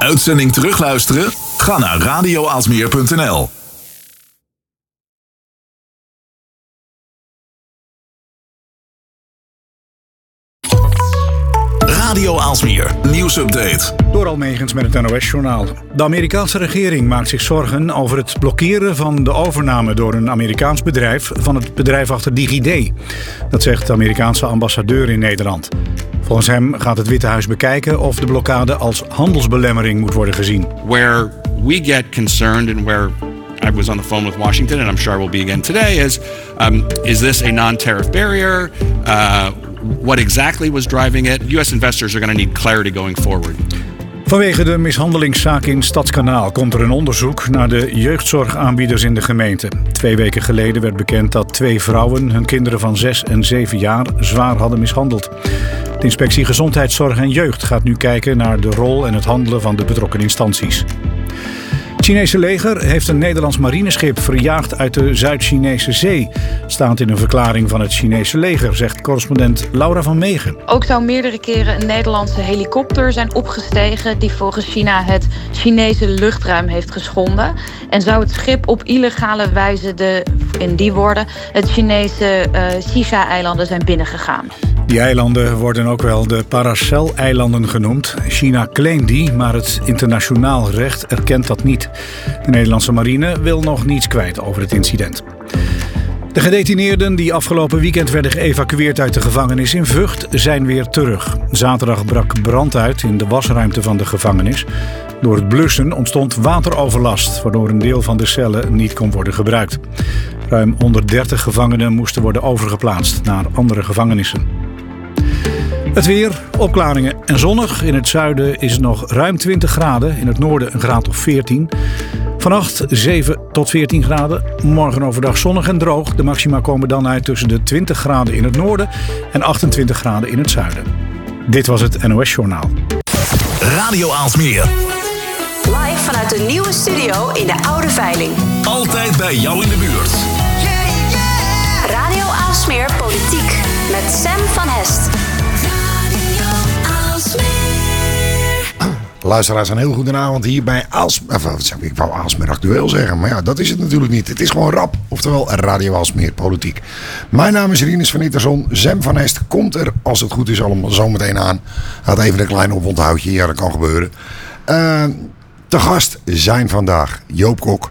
Uitzending terugluisteren? Ga naar radioaalsmeer.nl. Radio Aalsmeer, nieuwsupdate. Door Almegens met het NOS-journaal. De Amerikaanse regering maakt zich zorgen over het blokkeren van de overname door een Amerikaans bedrijf van het bedrijf achter DigiD. Dat zegt de Amerikaanse ambassadeur in Nederland. Volgens hem gaat het Witte Huis bekijken of de blokkade als handelsbelemmering moet worden gezien. Where we get concerned and where I was on the phone with Washington and I'm sure I will be again today is this a non-tariff barrier? What exactly was driving it? U.S. investors are going to need clarity going forward. Vanwege de mishandelingszaak in Stadskanaal komt er een onderzoek naar de jeugdzorgaanbieders in de gemeente. 2 weken geleden werd bekend dat 2 vrouwen hun kinderen van 6 en 7 jaar zwaar hadden mishandeld. De Inspectie Gezondheidszorg en Jeugd gaat nu kijken naar de rol en het handelen van de betrokken instanties. Het Chinese leger heeft een Nederlands marineschip verjaagd uit de Zuid-Chinese Zee. Staat in een verklaring van het Chinese leger, zegt correspondent Laura van Meegen. Ook zou meerdere keren een Nederlandse helikopter zijn opgestegen die volgens China het Chinese luchtruim heeft geschonden. En zou het schip op illegale wijze in die woorden, het Chinese Sisha-eilanden zijn binnengegaan. Die eilanden worden ook wel de Paracel-eilanden genoemd. China claimt die, maar het internationaal recht erkent dat niet. De Nederlandse marine wil nog niets kwijt over het incident. De gedetineerden die afgelopen weekend werden geëvacueerd uit de gevangenis in Vught zijn weer terug. Zaterdag brak brand uit in de wasruimte van de gevangenis. Door het blussen ontstond wateroverlast, waardoor een deel van de cellen niet kon worden gebruikt. Ruim 130 gevangenen moesten worden overgeplaatst naar andere gevangenissen. Het weer, opklaringen en zonnig. In het zuiden is het nog ruim 20 graden. In het noorden een graad of 14. Vannacht 7 tot 14 graden. Morgen overdag zonnig en droog. De maxima komen dan uit tussen de 20 graden in het noorden en 28 graden in het zuiden. Dit was het NOS Journaal. Radio Aalsmeer. Live vanuit de nieuwe studio in de Oude Veiling. Altijd bij jou in de buurt. Radio Aalsmeer Politiek met Sam van Hest. Luisteraars, een heel goedenavond hier bij Aalsmeer. Ik wou Aalsmeer Actueel zeggen, maar ja, dat is het natuurlijk niet. Het is gewoon rap, oftewel Radio Aalsmeer Politiek. Mijn naam is Rinus van Itterson. Sam van Hest komt er, als het goed is, allemaal zo meteen aan. Had even een klein oponthoudje, ja, dat kan gebeuren. Te gast zijn vandaag Joop Kok.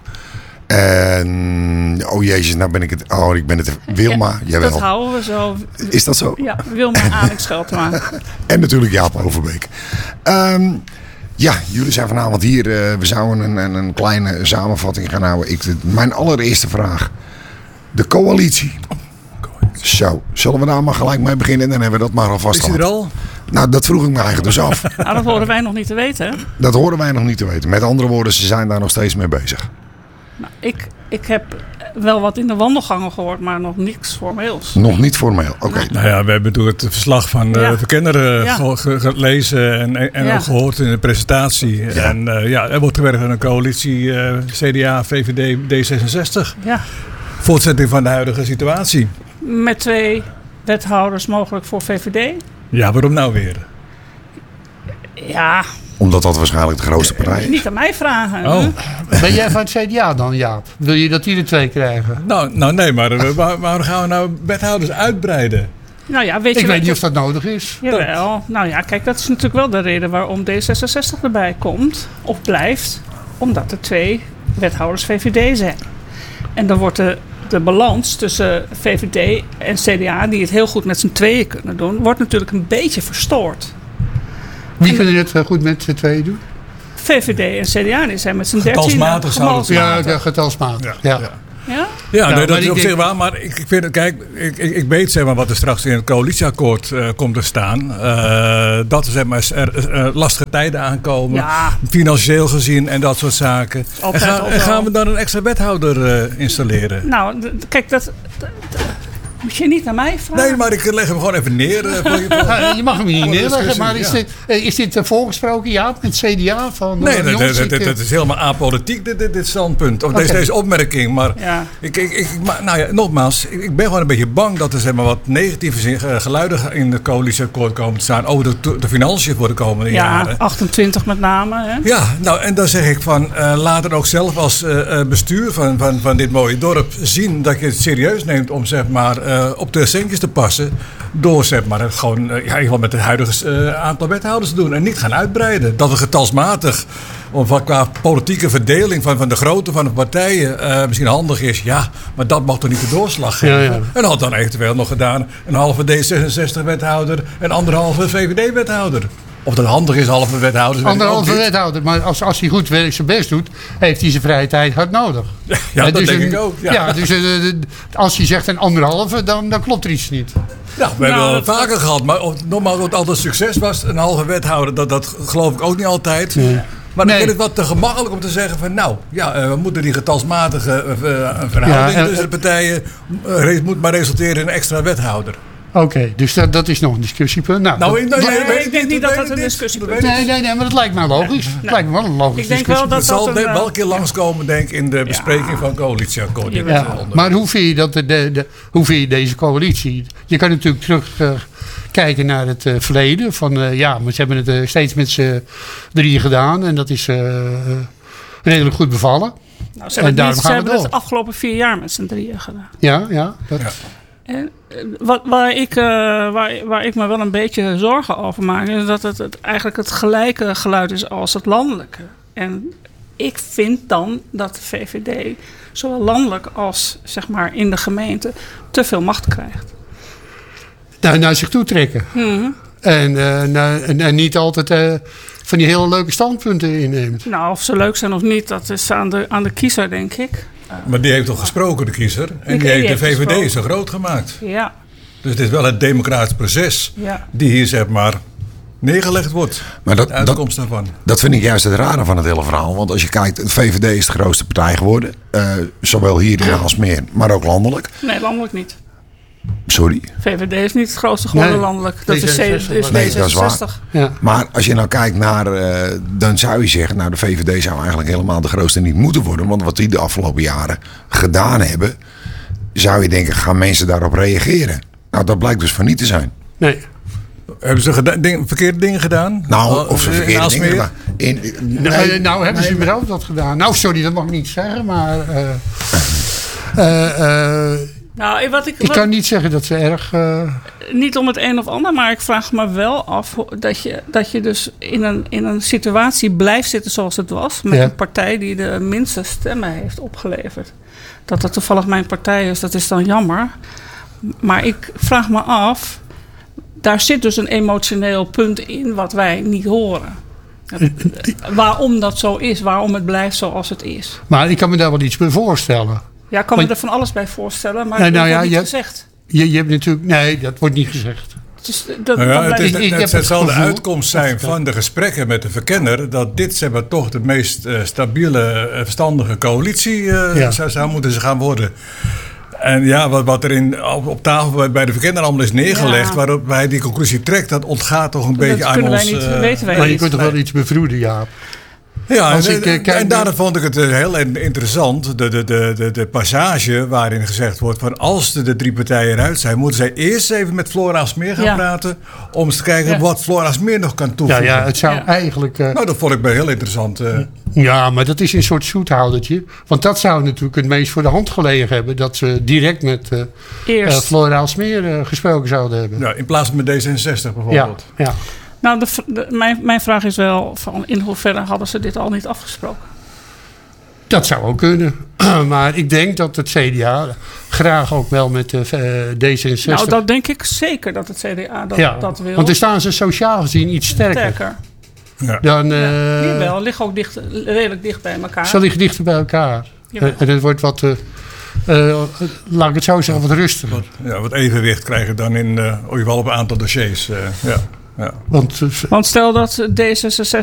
En, oh jezus, nou ben ik het. Oh, ik ben het. Wilma, ja, jawel. Dat houden we zo. Is dat zo? Ja, Wilma Alex Scheltema. En natuurlijk Jaap Overbeek. Ja, jullie zijn vanavond hier. We zouden een kleine samenvatting gaan houden. Mijn allereerste vraag. De coalitie. Zo, zullen we daar maar gelijk mee beginnen? Dan hebben we dat maar alvast gehad. Is die er al? Nou, dat vroeg ik me eigenlijk dus af. Nou, dat horen wij nog niet te weten, hè? Dat horen wij nog niet te weten. Met andere woorden, ze zijn daar nog steeds mee bezig. Nou, ik heb wel wat in de wandelgangen gehoord, maar nog niks formeels. Nog niet formeel, oké. Nee. Nou ja, we hebben toen het verslag van de verkenner gelezen en ook gehoord in de presentatie. Ja. En er wordt gewerkt aan een coalitie CDA, VVD, D66. Ja. Voortzetting van de huidige situatie. Met 2 wethouders mogelijk voor VVD. Ja, waarom nou weer? Ja... Omdat dat waarschijnlijk de grootste partij is. Niet aan mij vragen. Oh. Ben jij van het CDA dan, Jaap? Wil je dat die er 2 krijgen? Nou nee, maar waarom gaan we nou wethouders uitbreiden? Nou ja, ik weet niet of dat nodig is. Jawel. Nou ja, kijk, dat is natuurlijk wel de reden waarom D66 erbij komt. Of blijft. Omdat er 2 wethouders VVD zijn. En dan wordt de balans tussen VVD en CDA, die het heel goed met z'n tweeën kunnen doen, wordt natuurlijk een beetje verstoord. Wie kunnen het goed met z'n tweeën doen? VVD en CDA die zijn met z'n 13. Getalsmatig zou het zijn. Ja, getalsmatig. Ja. Nee, dat is op zich waar. Maar ik vind, kijk, ik weet zeg maar, wat er straks in het coalitieakkoord komt te staan. Dat er, zeg maar, lastige tijden aankomen. Ja. Financieel gezien en dat soort zaken. En gaan we dan een extra wethouder installeren? Nou, kijk, Moet je niet naar mij vragen? Nee, maar ik leg hem gewoon even neer. Je mag hem niet neerleggen, maar is dit voorgesproken, Jaap, met CDA? Nee, dat is helemaal apolitiek, dit standpunt. Of deze opmerking. Maar nogmaals, ik ben gewoon een beetje bang dat er zeg maar, wat negatieve geluiden in de coalitieakkoord komen te staan over de financiën voor de komende jaren. 28 met name. Hè? Ja, nou en dan zeg ik van laat het ook zelf als bestuur van dit mooie dorp zien dat je het serieus neemt om zeg maar op de centjes te passen. Door zeg maar gewoon met het huidige aantal wethouders te doen en niet gaan uitbreiden. Dat het getalsmatig, qua politieke verdeling van de grootte van de partijen misschien handig is. Ja, maar dat mag toch niet de doorslag geven. Ja. En had dan eventueel nog gedaan een halve D66-wethouder en anderhalve VVD-wethouder. Of dat handig is, halve wethouders. Anderhalve wethouder, maar als hij goed werk zijn best doet, heeft hij zijn vrije tijd hard nodig. Ja, dat dus denk ik ook. Ja. Dus als hij zegt een anderhalve, dan klopt er iets niet. Ja, we hebben het vaker gehad, maar nogmaals, wat altijd succes was, een halve wethouder, dat geloof ik ook niet altijd. Nee. Maar dan vind ik het wat te gemakkelijk om te zeggen van we moeten die getalsmatige verhouding tussen de partijen moet maar resulteren in een extra wethouder. Oké, dus dat is nog een discussiepunt. Ik denk niet dat dat een discussiepunt is. Nee, maar dat lijkt mij logisch. Het lijkt me wel een logisch discussie. Het zal wel een keer langskomen, denk ik, in de bespreking van coalitieakkoord. Maar hoe vind je deze coalitie? Je kan natuurlijk terug kijken naar het verleden. Maar ze hebben het steeds met z'n drieën gedaan. En dat is redelijk goed bevallen. Nou, ze hebben het afgelopen 4 jaar met z'n drieën gedaan. Ja. En waar ik me wel een beetje zorgen over maak, is dat het eigenlijk het gelijke geluid is als het landelijke. En ik vind dan dat de VVD, zowel landelijk als zeg maar in de gemeente, te veel macht krijgt. Naar zich toe trekken. Mm-hmm. En niet altijd van die hele leuke standpunten inneemt. Nou, of ze leuk zijn of niet, dat is aan de kiezer, denk ik. Maar die heeft toch gesproken, de kiezer? En die heeft de VVD zo groot gemaakt. Ja. Dus het is wel het democratisch proces die hier zeg maar neergelegd wordt. Maar de uitkomst daarvan. Dat vind ik juist het rare van het hele verhaal. Want als je kijkt, de VVD is de grootste partij geworden. Zowel hier in Aalsmeer, maar ook landelijk. Nee, landelijk niet. Sorry? VVD is niet het grootste geworden landelijk. Dat is D66. Nee, dat is waar. Ja. Maar als je nou kijkt naar, dan zou je zeggen, de VVD zou eigenlijk helemaal de grootste niet moeten worden. Want wat die de afgelopen jaren gedaan hebben, zou je denken, gaan mensen daarop reageren? Nou, dat blijkt dus van niet te zijn. Nee. Hebben ze verkeerde dingen gedaan? Nou, of ze verkeerde dingen gedaan. Hebben ze überhaupt wat gedaan? Nou, sorry, dat mag ik niet zeggen, maar ik kan niet zeggen dat ze erg... Niet om het een of ander, maar ik vraag me wel af dat je dus in een situatie blijft zitten zoals het was. Met een partij die de minste stemmen heeft opgeleverd. Dat toevallig mijn partij is, dat is dan jammer. Maar ik vraag me af, daar zit dus een emotioneel punt in wat wij niet horen. Waarom dat zo is, waarom het blijft zoals het is. Maar ik kan me daar wel iets bij voorstellen. Ja, ik kan me er van alles bij voorstellen, maar dat wordt niet gezegd. Je hebt natuurlijk... Nee, dat wordt niet gezegd. Dus het zal de uitkomst zijn van de gesprekken met de verkenner dat dit zeg maar, toch de meest stabiele, verstandige coalitie zou moeten gaan worden. En wat er op tafel bij de verkenner allemaal is neergelegd, waarop hij die conclusie trekt, dat ontgaat toch een beetje aan ons. Dat kunnen wij niet weten. Maar je kunt toch wel iets bevroeden, Jaap? Ja, en daarom vond ik het heel interessant, de passage waarin gezegd wordt van als de 3 partijen eruit zijn, moeten zij eerst even met Flora Aalsmeer gaan praten om eens te kijken wat Flora Aalsmeer nog kan toevoegen. Ja, het zou eigenlijk... dat vond ik wel heel interessant. Ja, maar dat is een soort zoethoudertje. Want dat zou natuurlijk het meest voor de hand gelegen hebben, dat ze direct met Flora Aalsmeer gesproken zouden hebben. Ja, in plaats van met D66 bijvoorbeeld. Ja. Nou, mijn vraag is wel, in hoeverre hadden ze dit al niet afgesproken? Dat zou ook kunnen. Maar ik denk dat het CDA graag ook wel met D66... Nou, dat denk ik zeker dat het CDA dat wil. Want dan staan ze sociaal gezien iets sterker. Ja. Dan, die wel, liggen ook redelijk dicht bij elkaar. Ze liggen dichter bij elkaar. En het wordt wat... laat ik het zo zeggen, wat rustiger. Wat evenwicht krijgen dan in ieder geval op een aantal dossiers. Ja. Want stel dat D66